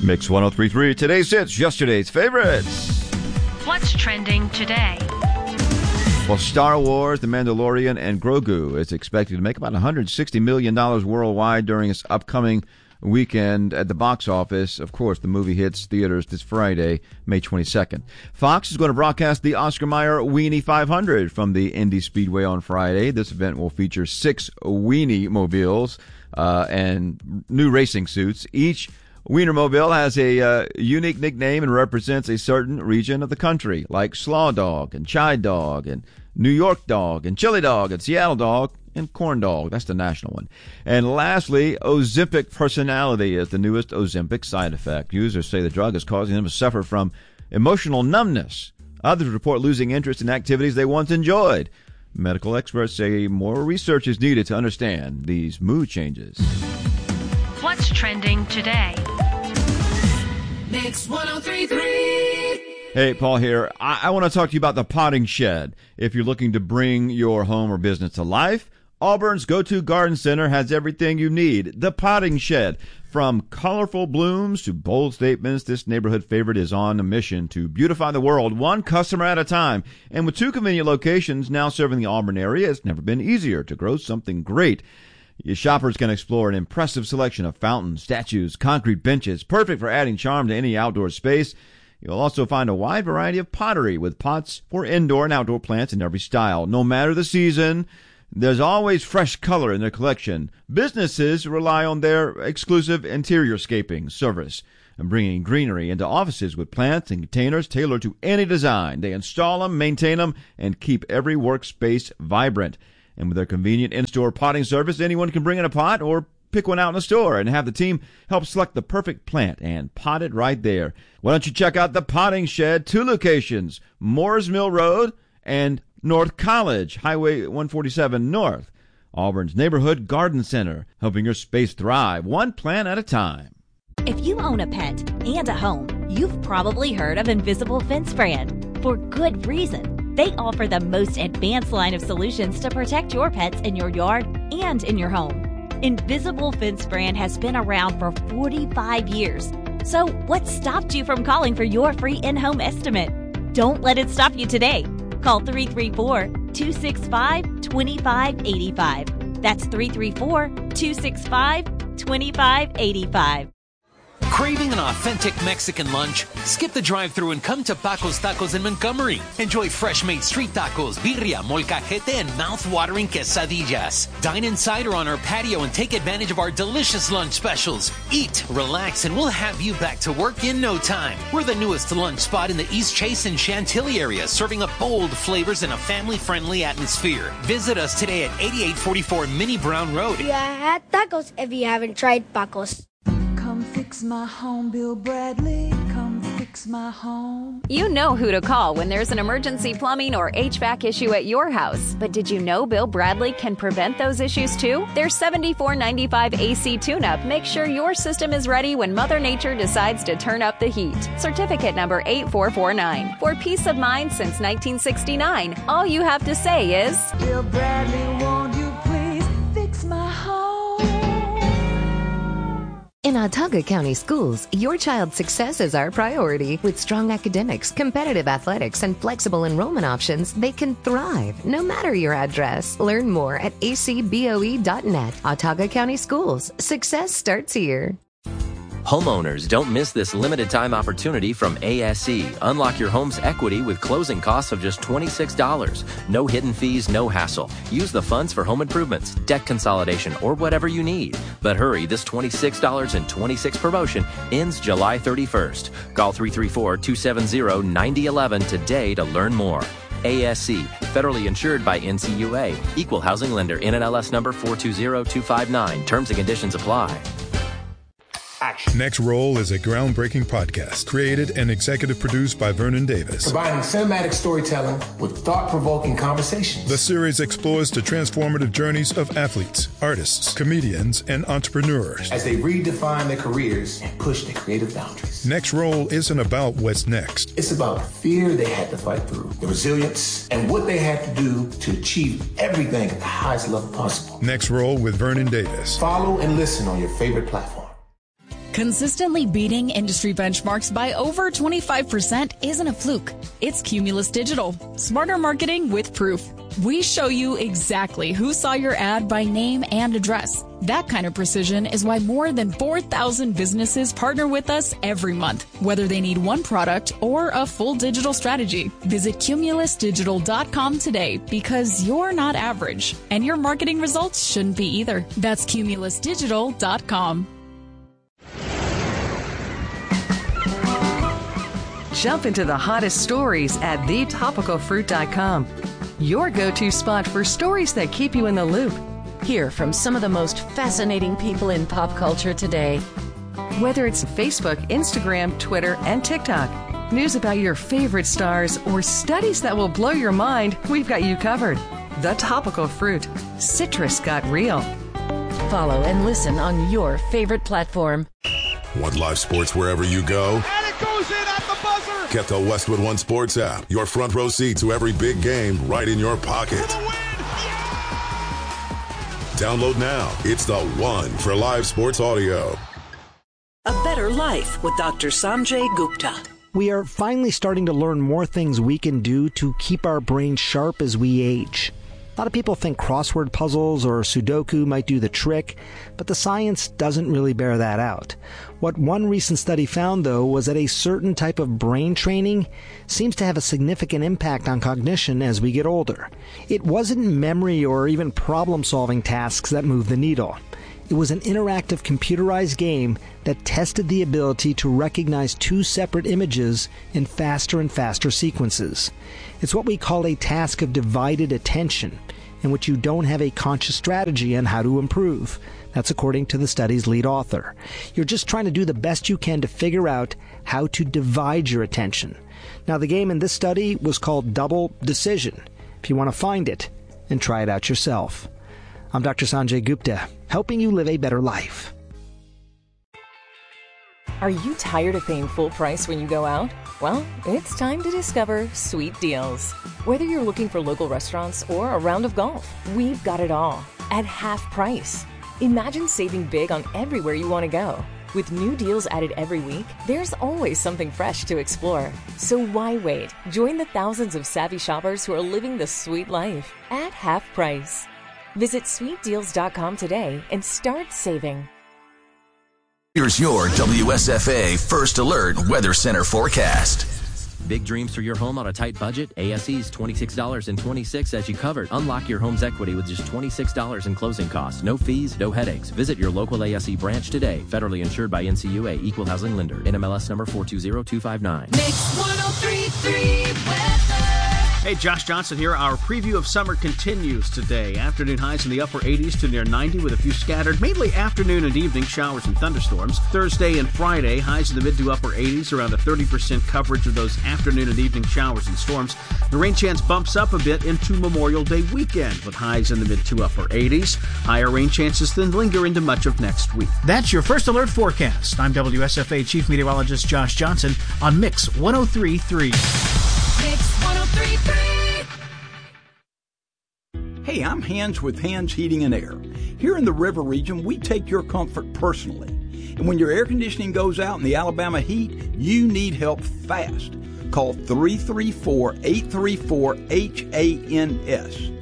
Mix 103.3, today's hits, yesterday's favorites. What's trending today? Well, Star Wars, The Mandalorian, and Grogu is expected to make about $160 million worldwide during its upcoming weekend at the box office. Of course, the movie hits theaters this Friday, May 22nd. Fox is going to broadcast the Oscar Mayer Weenie 500 from the Indy Speedway on Friday. This event will feature 6 Weenie mobiles and new racing suits. Each Wienermobile has a unique nickname and represents a certain region of the country, like Slaw Dog and Chai Dog and New York Dog and Chili Dog and Seattle Dog and Corn Dog. That's the national one. And lastly, Ozempic Personality is the newest Ozempic side effect. Users say the drug is causing them to suffer from emotional numbness. Others report losing interest in activities they once enjoyed. Medical experts say more research is needed to understand these mood changes. What's trending today? Mix 103.3. Hey, Paul here. I want to talk to you about the Potting Shed. If you're looking to bring your home or business to life, Auburn's go-to garden center has everything you need. The Potting Shed. From colorful blooms to bold statements, this neighborhood favorite is on a mission to beautify the world, one customer at a time. And with 2 convenient locations now serving the Auburn area, it's never been easier to grow something great. Your shoppers can explore an impressive selection of fountains, statues, concrete benches, perfect for adding charm to any outdoor space. You'll also find a wide variety of pottery with pots for indoor and outdoor plants in every style. No matter the season, there's always fresh color in their collection. Businesses rely on their exclusive interior scaping service and bringing greenery into offices with plants and containers tailored to any design. They install them, maintain them, and keep every workspace vibrant. And with their convenient in-store potting service, anyone can bring in a pot or pick one out in the store and have the team help select the perfect plant and pot it right there. Why don't you check out the Potting Shed, 2 locations, Moores Mill Road and North College, Highway 147 North. Auburn's neighborhood garden center, helping your space thrive, one plant at a time. If you own a pet and a home, you've probably heard of Invisible Fence Brand. For good reason. They offer the most advanced line of solutions to protect your pets in your yard and in your home. Invisible Fence Brand has been around for 45 years. So what stopped you from calling for your free in-home estimate? Don't let it stop you today. Call 334-265-2585. That's 334-265-2585. Craving an authentic Mexican lunch? Skip the drive-thru and come to Paco's Tacos in Montgomery. Enjoy fresh-made street tacos, birria, molcajete, and mouth-watering quesadillas. Dine inside or on our patio and take advantage of our delicious lunch specials. Eat, relax, and we'll have you back to work in no time. We're the newest lunch spot in the East Chase and Chantilly area, serving up bold flavors in a family-friendly atmosphere. Visit us today at 8844 Minnie Brown Road. Yeah, I had tacos if you haven't tried Paco's. Come fix my home, Bill Bradley. Come fix my home. You know who to call when there's an emergency plumbing or HVAC issue at your house. But did you know Bill Bradley can prevent those issues too? Their $74.95 AC tune-up makes sure your system is ready when Mother Nature decides to turn up the heat. Certificate number 8449. For peace of mind since 1969, all you have to say is, Bill Bradley, won't you please fix my home? In Autauga County Schools, your child's success is our priority. With strong academics, competitive athletics, and flexible enrollment options, they can thrive no matter your address. Learn more at acboe.net. Autauga County Schools. Success starts here. Homeowners, don't miss this limited time opportunity from ASE. Unlock your home's equity with closing costs of just $26. No hidden fees, no hassle. Use the funds for home improvements, debt consolidation, or whatever you need. But hurry, this $26.26 promotion ends July 31st. Call 334-270-9011 today to learn more. ASC, federally insured by NCUA. Equal housing lender, NMLS number 420259. Terms and conditions apply. Action. Next Roll is a groundbreaking podcast created and executive produced by Vernon Davis. Combining cinematic storytelling with thought-provoking conversations. The series explores the transformative journeys of athletes, artists, comedians, and entrepreneurs as they redefine their careers and push their creative boundaries. Next Roll isn't about what's next. It's about the fear they had to fight through, the resilience, and what they had to do to achieve everything at the highest level possible. Next Roll with Vernon Davis. Follow and listen on your favorite platform. Consistently beating industry benchmarks by over 25% isn't a fluke. It's Cumulus Digital. Smarter marketing with proof. We show you exactly who saw your ad by name and address. That kind of precision is why more than 4,000 businesses partner with us every month, whether they need one product or a full digital strategy. Visit cumulusdigital.com today because you're not average, and your marketing results shouldn't be either. That's cumulusdigital.com. Jump into the hottest stories at thetopicalfruit.com. Your go-to spot for stories that keep you in the loop. Hear from some of the most fascinating people in pop culture today. Whether it's Facebook, Instagram, Twitter, and TikTok, news about your favorite stars, or studies that will blow your mind, we've got you covered. The Topical Fruit. Citrus got real. Follow and listen on your favorite platform. Want live sports wherever you go? And it goes in at the buzzer! Get the Westwood One Sports app. Your front row seat to every big game right in your pocket. Download now. It's the one for live sports audio. A Better Life with Dr. Sanjay Gupta. We are finally starting to learn more things we can do to keep our brains sharp as we age. A lot of people think crossword puzzles or Sudoku might do the trick, but the science doesn't really bear that out. What one recent study found, though, was that a certain type of brain training seems to have a significant impact on cognition as we get older. It wasn't memory or even problem-solving tasks that moved the needle. It was an interactive computerized game that tested the ability to recognize two separate images in faster and faster sequences. It's what we call a task of divided attention, in which you don't have a conscious strategy on how to improve. That's according to the study's lead author. You're just trying to do the best you can to figure out how to divide your attention. Now, the game in this study was called Double Decision. If you want to find it and try it out yourself. I'm Dr. Sanjay Gupta, helping you live a better life. Are you tired of paying full price when you go out? Well, it's time to discover Sweet Deals. Whether you're looking for local restaurants or a round of golf, we've got it all at half price. Imagine saving big on everywhere you want to go. With new deals added every week, there's always something fresh to explore. So why wait? Join the thousands of savvy shoppers who are living the sweet life at half price. Visit sweetdeals.com today and start saving. Here's your WSFA First Alert Weather Center forecast. Big dreams for your home on a tight budget? ASE's $26.26 as you covered. Unlock your home's equity with just $26 in closing costs. No fees, no headaches. Visit your local ASE branch today. Federally insured by NCUA, Equal Housing Lender. NMLS number 420259. Mix 103.3 weather. Hey, Josh Johnson here. Our preview of summer continues today. Afternoon highs in the upper 80s to near 90 with a few scattered, mainly afternoon and evening showers and thunderstorms. Thursday and Friday, highs in the mid to upper 80s, around a 30% coverage of those afternoon and evening showers and storms. The rain chance bumps up a bit into Memorial Day weekend with highs in the mid to upper 80s. Higher rain chances then linger into much of next week. That's your First Alert forecast. I'm WSFA Chief Meteorologist Josh Johnson on Mix 103.3. Mix 103.3. Hey, I'm Hans with Hans Heating and Air. Here in the river region, we take your comfort personally. And when your air conditioning goes out in the Alabama heat, you need help fast. Call 334-834-HANS.